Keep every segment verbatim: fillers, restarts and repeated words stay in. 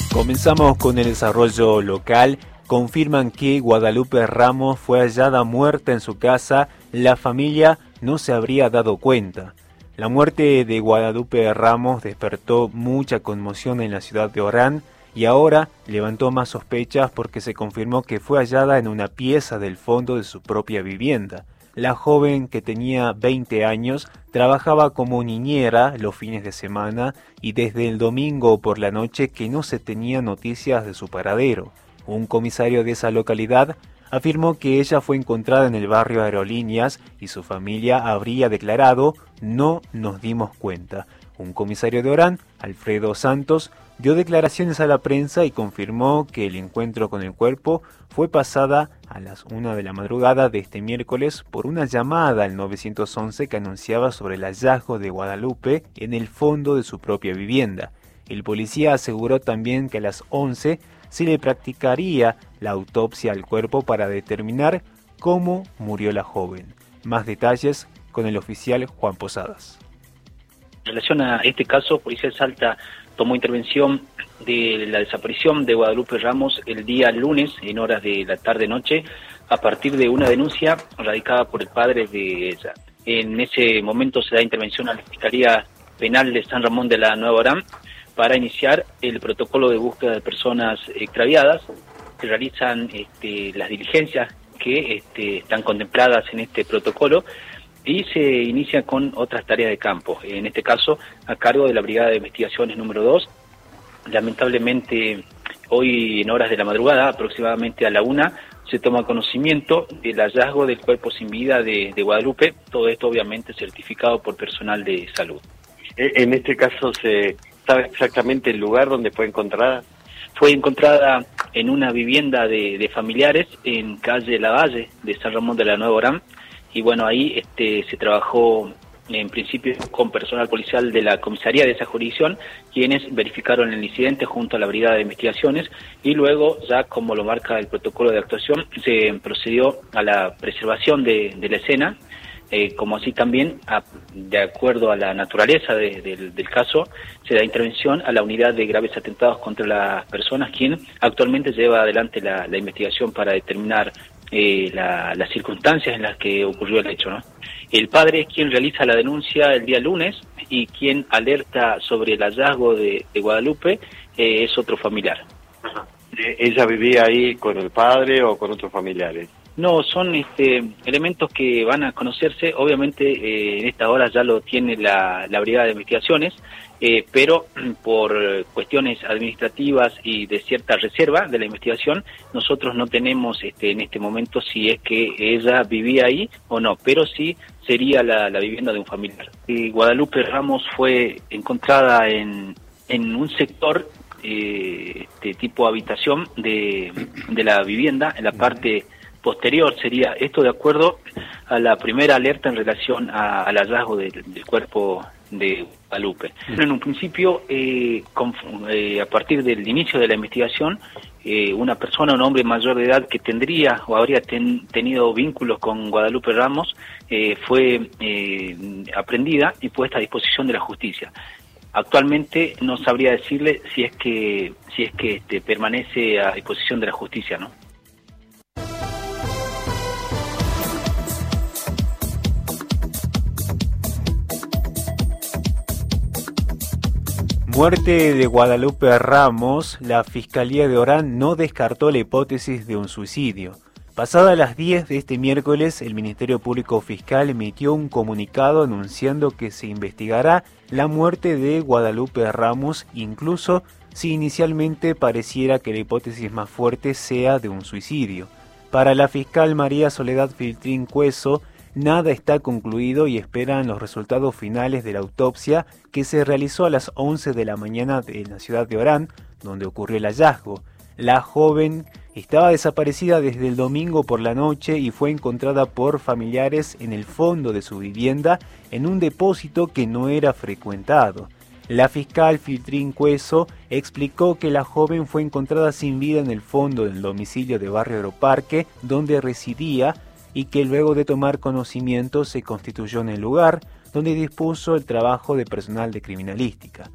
Comenzamos con el desarrollo local. Confirman que Guadalupe Ramos fue hallada muerta en su casa. La familia no se habría dado cuenta. La muerte de Guadalupe Ramos despertó mucha conmoción en la ciudad de Orán y ahora levantó más sospechas porque se confirmó que fue hallada en una pieza del fondo de su propia vivienda. La joven, que tenía veinte años, trabajaba como niñera los fines de semana y desde el domingo por la noche que no se tenía noticias de su paradero. Un comisario de esa localidad afirmó que ella fue encontrada en el barrio Aerolíneas y su familia habría declarado "no nos dimos cuenta". Un comisario de Orán, Alfredo Santos, dio declaraciones a la prensa y confirmó que el encuentro con el cuerpo fue pasada a las una de la madrugada de este miércoles por una llamada al nueve once que anunciaba sobre el hallazgo de Guadalupe en el fondo de su propia vivienda. El policía aseguró también que a las once se le practicaría la autopsia al cuerpo para determinar cómo murió la joven. Más detalles con el oficial Juan Posadas. En relación a este caso, Policía de Salta tomó intervención de la desaparición de Guadalupe Ramos el día lunes en horas de la tarde-noche a partir de una denuncia radicada por el padre de ella. En ese momento se da intervención a la Fiscalía Penal de San Ramón de la Nueva Orán para iniciar el protocolo de búsqueda de personas extraviadas. Se realizan este, las diligencias que este, están contempladas en este protocolo y se inicia con otras tareas de campo, en este caso a cargo de la Brigada de Investigaciones número dos. Lamentablemente hoy en horas de la madrugada, aproximadamente a la una, se toma conocimiento del hallazgo del cuerpo sin vida de, de Guadalupe, todo esto obviamente certificado por personal de salud. En este caso, ¿se sabe exactamente el lugar donde fue encontrada? Fue encontrada en una vivienda de, de familiares en calle Lavalle de San Ramón de la Nueva Orán. Y bueno, ahí este, se trabajó en principio con personal policial de la comisaría de esa jurisdicción, quienes verificaron el incidente junto a la Brigada de Investigaciones y luego, ya como lo marca el protocolo de actuación, se procedió a la preservación de, de la escena, eh, como así también, a, de acuerdo a la naturaleza de, de, del caso, se da intervención a la unidad de graves atentados contra las personas, quien actualmente lleva adelante la, la investigación para determinar Eh, la, las circunstancias en las que ocurrió el hecho, ¿no? El padre es quien realiza la denuncia el día lunes y quien alerta sobre el hallazgo de, de Guadalupe eh, es otro familiar. Ajá. ¿Ella vivía ahí con el padre o con otros familiares? No, son este, elementos que van a conocerse, obviamente eh, en esta hora ya lo tiene la, la Brigada de Investigaciones, eh, pero por cuestiones administrativas y de cierta reserva de la investigación, nosotros no tenemos este, en este momento si es que ella vivía ahí o no, pero sí sería la, la vivienda de un familiar. Eh, Guadalupe Ramos fue encontrada en, en un sector eh, de tipo habitación de, de la vivienda, en la parte posterior sería esto, de acuerdo a la primera alerta en relación a, al hallazgo del, del cuerpo de Guadalupe. En un principio, eh, con, eh, a partir del inicio de la investigación, eh, una persona, un hombre mayor de edad que tendría o habría ten, tenido vínculos con Guadalupe Ramos, eh, fue eh, aprendida y puesta a disposición de la justicia. Actualmente no sabría decirle si es que si es que este, permanece a disposición de la justicia, ¿no? Muerte de Guadalupe Ramos. La Fiscalía de Orán no descartó la hipótesis de un suicidio. Pasadas las diez de este miércoles, el Ministerio Público Fiscal emitió un comunicado anunciando que se investigará la muerte de Guadalupe Ramos, incluso si inicialmente pareciera que la hipótesis más fuerte sea de un suicidio. Para la fiscal María Soledad Filtrín Cueso, nada está concluido y esperan los resultados finales de la autopsia que se realizó a las once de la mañana en la ciudad de Orán, donde ocurrió el hallazgo. La joven estaba desaparecida desde el domingo por la noche y fue encontrada por familiares en el fondo de su vivienda en un depósito que no era frecuentado. La fiscal Filtrín Cueso explicó que la joven fue encontrada sin vida en el fondo del domicilio de Barrio Aeroparque, donde residía, y que luego de tomar conocimiento se constituyó en el lugar, donde dispuso el trabajo de personal de criminalística.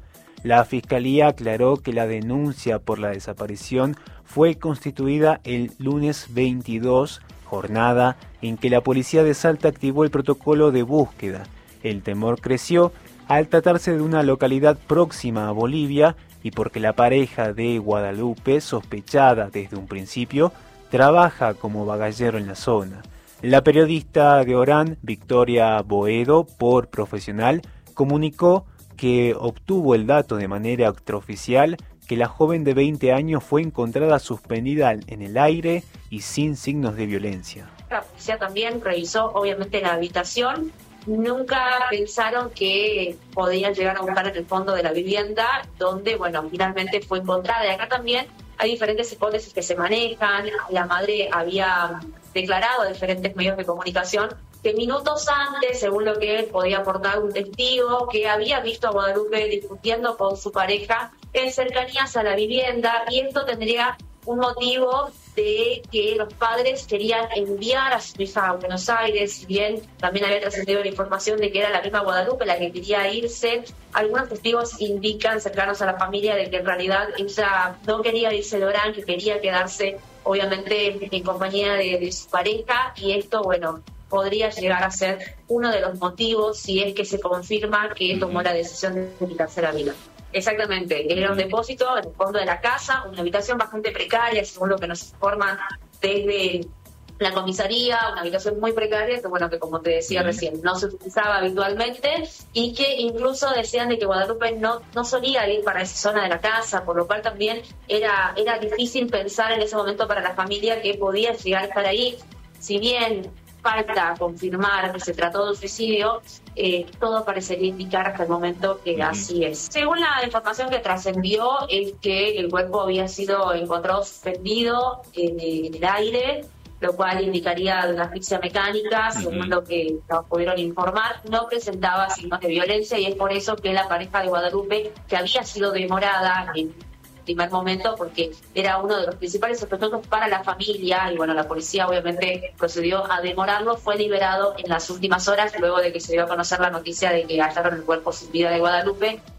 La Fiscalía aclaró que la denuncia por la desaparición fue constituida el lunes veintidós, jornada en que la policía de Salta activó el protocolo de búsqueda. El temor creció al tratarse de una localidad próxima a Bolivia y porque la pareja de Guadalupe, sospechada desde un principio, trabaja como bagallero en la zona. La periodista de Orán, Victoria Boedo, por profesional, comunicó que obtuvo el dato de manera extraoficial que la joven de veinte años fue encontrada suspendida en el aire y sin signos de violencia. La policía también revisó obviamente la habitación. Nunca pensaron que podían llegar a buscar en el fondo de la vivienda, donde, bueno, finalmente fue encontrada. Y acá también hay diferentes hipótesis que se manejan. La madre había declarado a diferentes medios de comunicación que minutos antes, según lo que él podía aportar un testigo, que había visto a Guadalupe discutiendo con su pareja en cercanías a la vivienda, y esto tendría un motivo de que los padres querían enviar a su hija a Buenos Aires, si bien también había trascendido la información de que era la misma Guadalupe la que quería irse. Algunos testigos indican, cercanos a la familia, de que en realidad ella no quería irse de Orán, que quería quedarse obviamente en compañía de, de su pareja, y esto, bueno, podría llegar a ser uno de los motivos si es que se confirma que tomó la decisión de quitarse la vida. Exactamente, era un depósito en el fondo de la casa, una habitación bastante precaria, según lo que nos informan desde la comisaría, una habitación muy precaria, que bueno, que como te decía uh-huh. recién, no se utilizaba habitualmente, y que incluso decían de que Guadalupe no, no solía ir para esa zona de la casa, por lo cual también era, era difícil pensar en ese momento para la familia que podía llegar a estar ahí. Si bien falta confirmar que se trató de un suicidio, eh, todo parecería indicar hasta el momento que uh-huh. así es. Según la información que trascendió, es que el cuerpo había sido encontrado suspendido en, en el aire, lo cual indicaría una asfixia mecánica, uh-huh. según lo que nos pudieron informar. No presentaba signos de violencia, y es por eso que la pareja de Guadalupe, que había sido demorada en primer momento porque era uno de los principales sospechosos para la familia, y bueno, la policía obviamente procedió a demorarlo, fue liberado en las últimas horas luego de que se dio a conocer la noticia de que hallaron el cuerpo sin vida de Guadalupe.